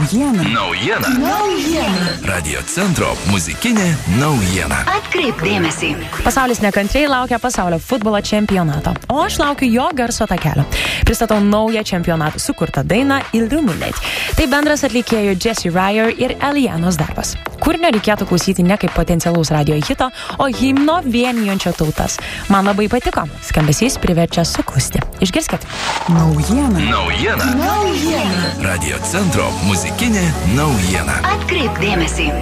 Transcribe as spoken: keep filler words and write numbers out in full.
Naujiena. Naujiena. Naujiena. Radio centro muzikinė naujiena. Atkreipk dėmesį. Pasaulis nekantriai laukia pasaulio futbolo čempionato, o aš laukiu jo garso takelio. Pristatau naują čempionatą sukurtą dainą Illuminate. Tai bendras atlikėjų Jesse Ryer ir Elianos darbas. Kūrinio reikėtų klausyti ne kaip potencialaus radio hito, o himno vienijančio tautas. Man labai patiko. Skambesys priverčia suklusti. Išgirskit. Naujiena. Naujiena. Naujiena. Radio centro muzikinė naujiena. Atkreipk dėmesį.